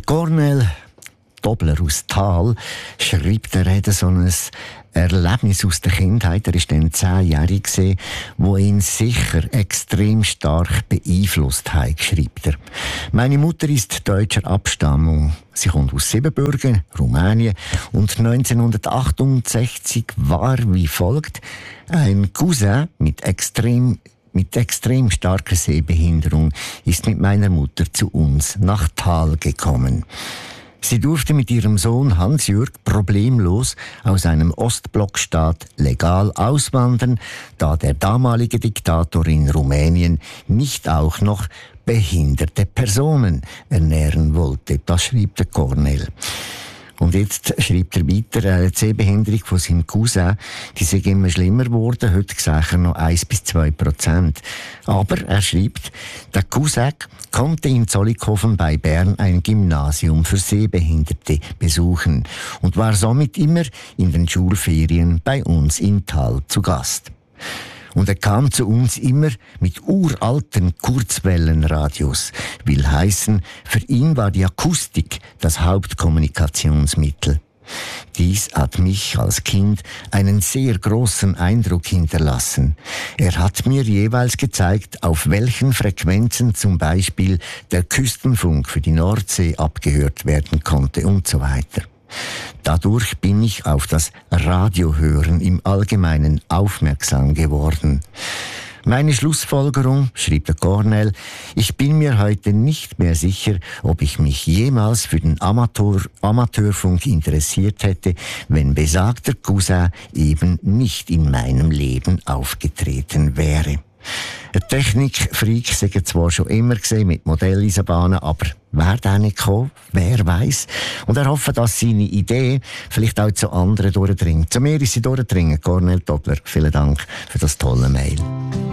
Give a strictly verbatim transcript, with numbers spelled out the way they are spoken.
Cornel Dobler aus Thal schreibt, er hätte so ein Erlebnis aus der Kindheit. Er war dann zehnjährig, wo ihn sicher extrem stark beeinflusst hat, schreibt er. Meine Mutter ist deutscher Abstammung. Sie kommt aus Siebenbürgen, Rumänien. Und neunzehnhundertachtundsechzig war wie folgt: ein Cousin mit extrem Mit extrem starker Sehbehinderung ist mit meiner Mutter zu uns nach Thal gekommen. Sie durfte mit ihrem Sohn Hans-Jürg problemlos aus einem Ostblockstaat legal auswandern, da der damalige Diktator in Rumänien nicht auch noch behinderte Personen ernähren wollte. Das schrieb der Cornel. Und jetzt schreibt er weiter, eine Sehbehinderung von seinem Cousin, die sei immer schlimmer geworden. Heute sagt er noch eins bis zwei Prozent. Aber er schreibt, der Cousin konnte in Zollikofen bei Bern ein Gymnasium für Sehbehinderte besuchen und war somit immer in den Schulferien bei uns in Thal zu Gast. Und er kam zu uns immer mit uralten Kurzwellenradios. Will heißen, für ihn war die Akustik das Hauptkommunikationsmittel. Dies hat mich als Kind einen sehr großen Eindruck hinterlassen. Er hat mir jeweils gezeigt, auf welchen Frequenzen zum Beispiel der Küstenfunk für die Nordsee abgehört werden konnte und so weiter. Dadurch bin ich auf das Radiohören im Allgemeinen aufmerksam geworden. Meine Schlussfolgerung, schrieb der Cornel, ich bin mir heute nicht mehr sicher, ob ich mich jemals für den Amateur, Amateurfunk interessiert hätte, wenn besagter Cousin eben nicht in meinem Leben aufgetreten wäre. Ein Technikfreak sei zwar schon immer gesehen mit Modelleisenbahnen, aber wer da nicht gekommen, wer weiß. Und er hofft, dass seine Idee vielleicht auch zu anderen durchdringt. Zu mir ist sie durchdringen, Cornel Dobler. Vielen Dank für das tolle Mail.